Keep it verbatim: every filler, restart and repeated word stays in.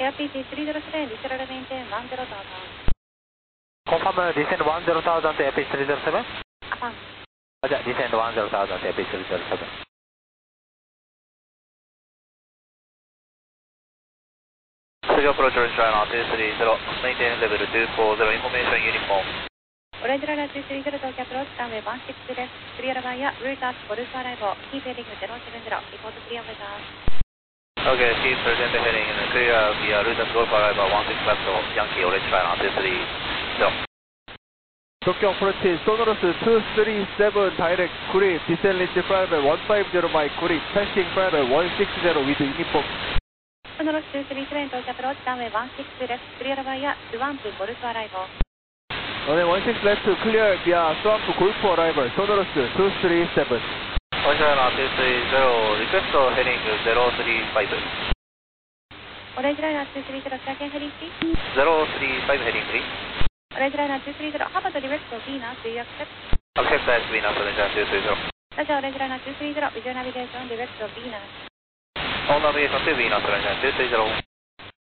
Air ピーティー スリーゼロセブン、リセラルメインテンワンゼロタウザン。 コンファーム、ディセンドワンゼロタウザンと エーピースリーゼロセブン。 アパン。 あ、じゃあ、ディセンドワンゼロタウザンと エーピースリーゼロセブン。 Studio approach orange radar two three zero, maintain level two four zero, information uniform. オレンジライナーにさんゼロ東京アプローチ、ランウェイワンシックスです。クリアラバイヤ、ルータース、ゴルフアライボ、キープヘディングゼロセブンゼロ、リポートクリアメジャー。 Okay, keep present heading in the clear via Lutas Golf Arrival one six left, Yankee orange radar two three zero. Tokyo approach, Sonorous two three seven direct, clear, descent reach five one five zero mile, clear, passing five one six zero with uniform. ソノロスにさんゼロ東京アプローチ、ランウェイワンシックスです。クリアラバイヤ、スワンプ、ゴルフアライボ。 Runway one six left, clear via Swamp Golf Arrival, Sonorous two three seven. Orange radar two three zero, request heading zero three five. オレンジライナーにさんゼロ、チャーケンヘリーシー。 zero three five heading three. オレンジライナーにさんゼロ、ハバとディレクト、ビーナス、Do you accept? Accept that Venus orange radar two three zero. ラジオオレンジライナーにさんゼロ、ビジュアルナビゲーション、ディレクト、ビーナス。 All navigation to Venus orange radar two three zero.